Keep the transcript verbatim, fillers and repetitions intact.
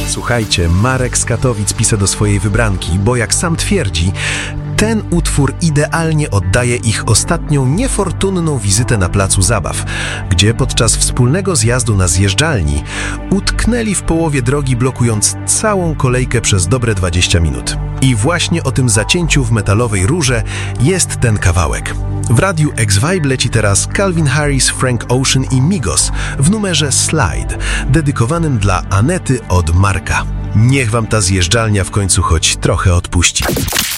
Słuchajcie, Marek z Katowic pisze do swojej wybranki, bo jak sam twierdzi, ten utwór idealnie oddaje ich ostatnią niefortunną wizytę na placu zabaw, gdzie podczas wspólnego zjazdu na zjeżdżalni utknęli w połowie drogi, blokując całą kolejkę przez dobre dwadzieścia minut. I właśnie o tym zacięciu w metalowej rurze jest ten kawałek. W radiu X-Vibe leci teraz Calvin Harris, Frank Ocean i Migos w numerze Slide, dedykowanym dla Anety od Marka. Niech wam ta zjeżdżalnia w końcu choć trochę odpuści.